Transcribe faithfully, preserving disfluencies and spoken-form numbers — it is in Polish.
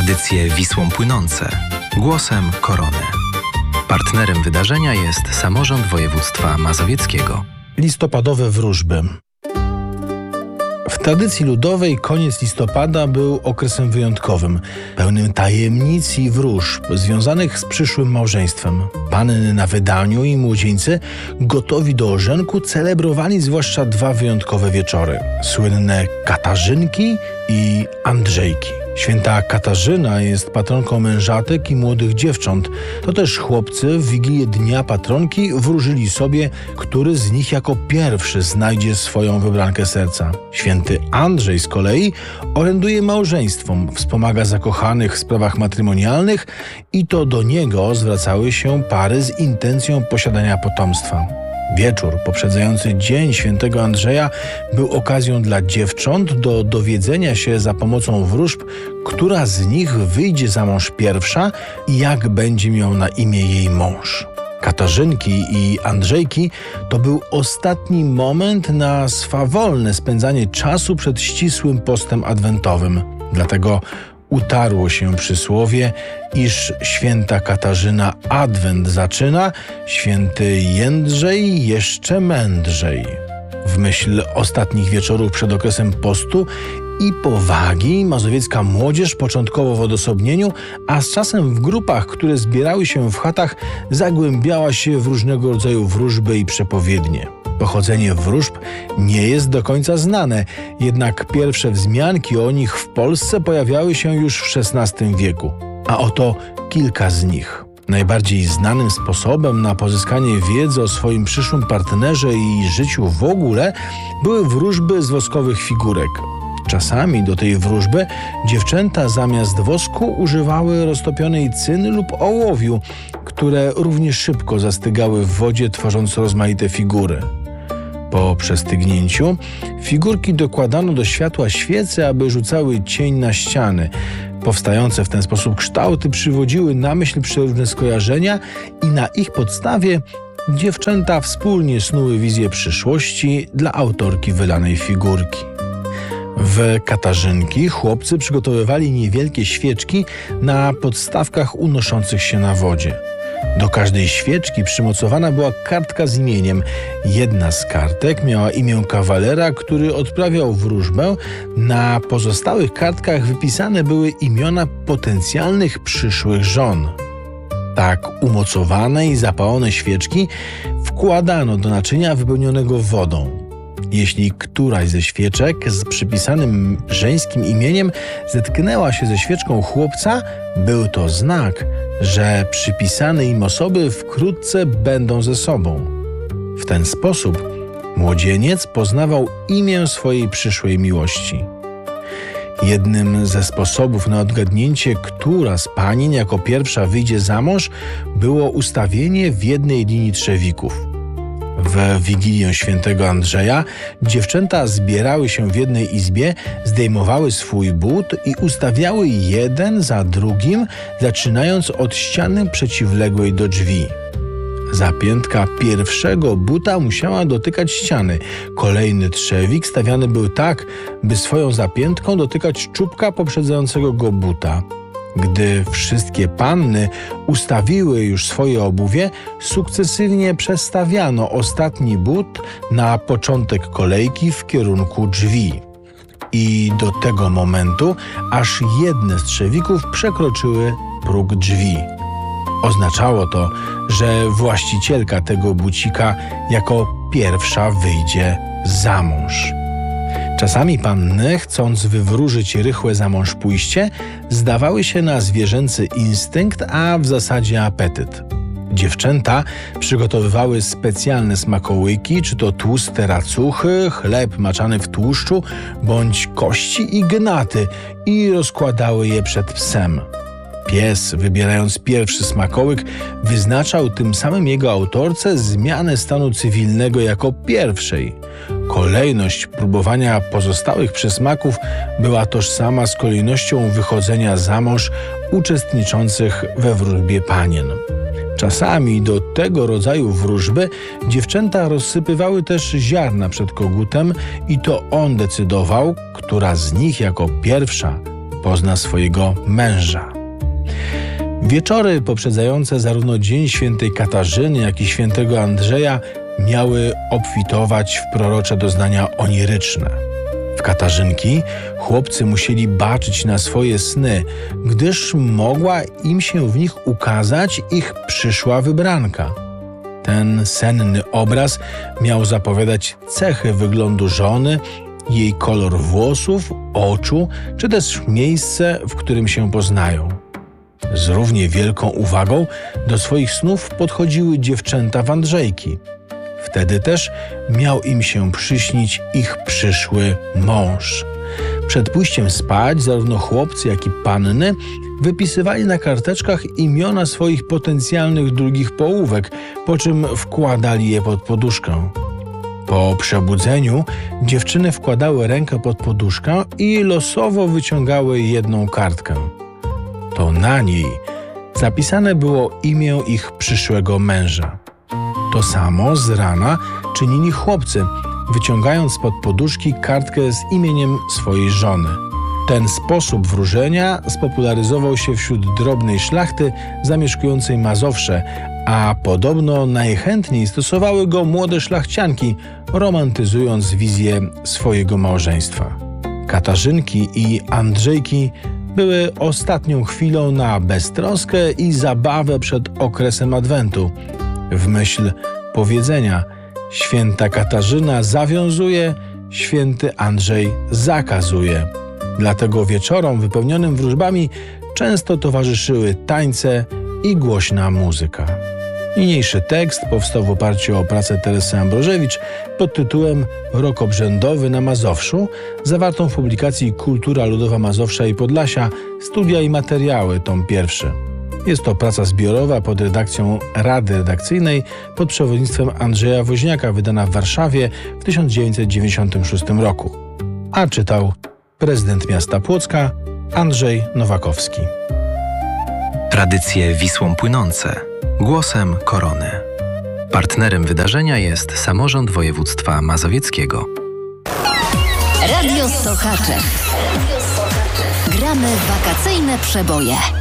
Tradycje Wisłą płynące. Głosem Korony. Partnerem wydarzenia jest Samorząd Województwa Mazowieckiego. Listopadowe wróżby. W tradycji ludowej koniec listopada był okresem wyjątkowym, pełnym tajemnic i wróżb związanych z przyszłym małżeństwem. Panny na wydaniu i młodzieńcy gotowi do ożenku celebrowali zwłaszcza dwa wyjątkowe wieczory. Słynne Katarzynki i Andrzejki. Święta Katarzyna jest patronką mężatek i młodych dziewcząt. To też chłopcy w Wigilię Dnia Patronki wróżyli sobie, który z nich jako pierwszy znajdzie swoją wybrankę serca. Święty Andrzej z kolei oręduje małżeństwom, wspomaga zakochanych w sprawach matrymonialnych i to do niego zwracały się pary z intencją posiadania potomstwa. Wieczór poprzedzający Dzień Świętego Andrzeja był okazją dla dziewcząt do dowiedzenia się za pomocą wróżb, która z nich wyjdzie za mąż pierwsza i jak będzie miał na imię jej mąż. Katarzynki i Andrzejki to był ostatni moment na swawolne spędzanie czasu przed ścisłym postem adwentowym. Dlatego utarło się przysłowie, iż święta Katarzyna adwent zaczyna, święty Jędrzej jeszcze mędrzej. W myśl ostatnich wieczorów przed okresem postu i powagi mazowiecka młodzież, początkowo w odosobnieniu, a z czasem w grupach, które zbierały się w chatach, zagłębiała się w różnego rodzaju wróżby i przepowiednie. Pochodzenie wróżb nie jest do końca znane, jednak pierwsze wzmianki o nich w Polsce pojawiały się już w szesnastym wieku. A oto kilka z nich. Najbardziej znanym sposobem na pozyskanie wiedzy o swoim przyszłym partnerze i życiu w ogóle były wróżby z woskowych figurek. Czasami do tej wróżby dziewczęta zamiast wosku używały roztopionej cyny lub ołowiu, które równie szybko zastygały w wodzie, tworząc rozmaite figury. Po przestygnięciu figurki dokładano do światła świece, aby rzucały cień na ściany. Powstające w ten sposób kształty przywodziły na myśl przeróżne skojarzenia i na ich podstawie dziewczęta wspólnie snuły wizję przyszłości dla autorki wylanej figurki. W Katarzynki chłopcy przygotowywali niewielkie świeczki na podstawkach unoszących się na wodzie. Do każdej świeczki przymocowana była kartka z imieniem. Jedna z kartek miała imię kawalera, który odprawiał wróżbę. Na pozostałych kartkach wypisane były imiona potencjalnych przyszłych żon. Tak umocowane i zapalone świeczki wkładano do naczynia wypełnionego wodą. Jeśli któraś ze świeczek z przypisanym żeńskim imieniem zetknęła się ze świeczką chłopca, był to znak, że przypisane im osoby wkrótce będą ze sobą. W ten sposób młodzieniec poznawał imię swojej przyszłej miłości. Jednym ze sposobów na odgadnięcie, która z panien jako pierwsza wyjdzie za mąż, było ustawienie w jednej linii trzewików. W Wigilię Świętego Andrzeja dziewczęta zbierały się w jednej izbie, zdejmowały swój but i ustawiały jeden za drugim, zaczynając od ściany przeciwległej do drzwi. Zapiętka pierwszego buta musiała dotykać ściany. Kolejny trzewik stawiany był tak, by swoją zapiętką dotykać czubka poprzedzającego go buta. Gdy wszystkie panny ustawiły już swoje obuwie, sukcesywnie przestawiano ostatni but na początek kolejki w kierunku drzwi. I do tego momentu aż jedne z trzewików przekroczyły próg drzwi. Oznaczało to, że właścicielka tego bucika jako pierwsza wyjdzie za mąż. Czasami panny, chcąc wywróżyć rychłe zamąż pójście, zdawały się na zwierzęcy instynkt, a w zasadzie apetyt. Dziewczęta przygotowywały specjalne smakołyki, czy to tłuste racuchy, chleb maczany w tłuszczu, bądź kości i gnaty i rozkładały je przed psem. Pies, wybierając pierwszy smakołyk, wyznaczał tym samym jego autorce zmianę stanu cywilnego jako pierwszej. Kolejność próbowania pozostałych przysmaków była tożsama z kolejnością wychodzenia za mąż uczestniczących we wróżbie panien. Czasami do tego rodzaju wróżby dziewczęta rozsypywały też ziarna przed kogutem i to on decydował, która z nich jako pierwsza pozna swojego męża. Wieczory poprzedzające zarówno Dzień Świętej Katarzyny, jak i Świętego Andrzeja miały obfitować w prorocze doznania oniryczne. W Katarzynki chłopcy musieli baczyć na swoje sny, gdyż mogła im się w nich ukazać ich przyszła wybranka. Ten senny obraz miał zapowiadać cechy wyglądu żony, jej kolor włosów, oczu, czy też miejsce, w którym się poznają. Z równie wielką uwagą do swoich snów podchodziły dziewczęta w Andrzejki. Wtedy też miał im się przyśnić ich przyszły mąż. Przed pójściem spać zarówno chłopcy, jak i panny wypisywali na karteczkach imiona swoich potencjalnych drugich połówek, po czym wkładali je pod poduszkę. Po przebudzeniu dziewczyny wkładały rękę pod poduszkę i losowo wyciągały jedną kartkę. To na niej zapisane było imię ich przyszłego męża. To samo z rana czynili chłopcy, wyciągając spod poduszki kartkę z imieniem swojej żony. Ten sposób wróżenia spopularyzował się wśród drobnej szlachty zamieszkującej Mazowsze, a podobno najchętniej stosowały go młode szlachcianki, romantyzując wizję swojego małżeństwa. Katarzynki i Andrzejki były ostatnią chwilą na beztroskę i zabawę przed okresem Adwentu. W myśl powiedzenia święta Katarzyna zawiązuje, święty Andrzej zakazuje. Dlatego wieczorom wypełnionym wróżbami często towarzyszyły tańce i głośna muzyka. Niniejszy tekst powstał w oparciu o pracę Teresy Ambrożewicz pod tytułem Rok obrzędowy na Mazowszu, zawartą w publikacji Kultura Ludowa Mazowsza i Podlasia, studia i materiały, tom pierwszy. Jest to praca zbiorowa pod redakcją Rady Redakcyjnej pod przewodnictwem Andrzeja Woźniaka, wydana w Warszawie w tysiąc dziewięćset dziewięćdziesiątym szóstym roku. A czytał prezydent miasta Płocka Andrzej Nowakowski. Tradycje Wisłą płynące. Głosem Korony. Partnerem wydarzenia jest Samorząd Województwa Mazowieckiego. Radio Sochaczek. Gramy w wakacyjne przeboje.